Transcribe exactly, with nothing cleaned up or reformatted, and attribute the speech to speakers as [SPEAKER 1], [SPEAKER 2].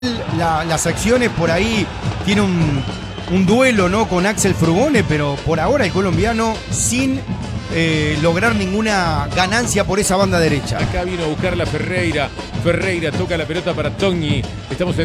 [SPEAKER 1] La, las acciones por ahí tiene un, un duelo, ¿no?, con Axel Frugone, pero por ahora el colombiano sin eh, lograr ninguna ganancia por esa banda derecha.
[SPEAKER 2] Acá vino a buscar la Ferreira. Ferreira toca la pelota para Togni. Estamos en